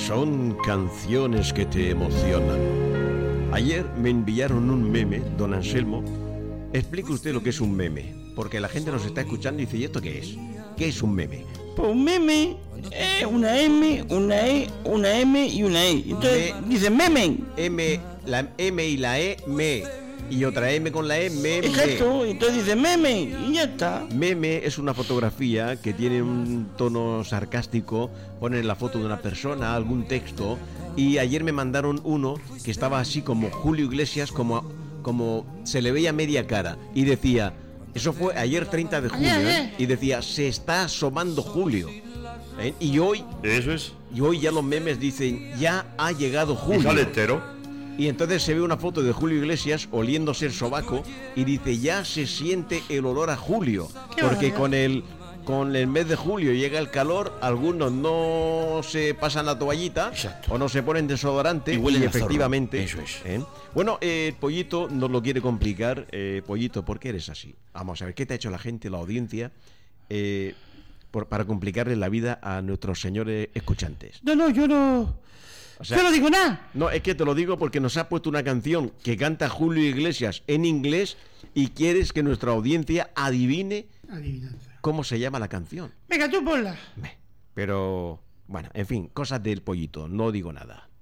Son canciones que te emocionan. Ayer me enviaron un meme, don Anselmo. Explique usted lo que es un meme, porque la gente nos está escuchando y dice, ¿y esto qué es? ¿Qué es un meme? Pues un meme es una M, una E, una M y una E. Entonces dice meme. La M y la E, me. Y otra M con la E, meme. Exacto, entonces dice meme y ya está. Meme es una fotografía que tiene un tono sarcástico, ponen la foto de una persona, algún texto, y ayer me mandaron uno que estaba así como Julio Iglesias, como se le veía media cara, y decía, eso fue ayer 30 de junio, y decía, se está asomando Julio. Y hoy, eso es. Y hoy ya los memes dicen, ya ha llegado Julio. ¿Y sale entero? Y entonces se ve una foto de Julio Iglesias oliéndose el sobaco y dice, ya se siente el olor a Julio. Porque con el mes de julio llega el calor, algunos no se pasan la toallita. Exacto. O no se ponen desodorante y efectivamente. Eso es. Bueno, Pollito nos lo quiere complicar. Pollito, ¿por qué eres así? Vamos a ver, ¿qué te ha hecho la gente, la audiencia, para complicarle la vida a nuestros señores escuchantes? No, yo no... O sea, yo no digo nada. No, es que te lo digo porque nos ha puesto una canción que canta Julio Iglesias en inglés y quieres que nuestra audiencia adivine cómo se llama la canción. Venga, tú ponla. Pero, bueno, en fin, cosas del Pollito, no digo nada.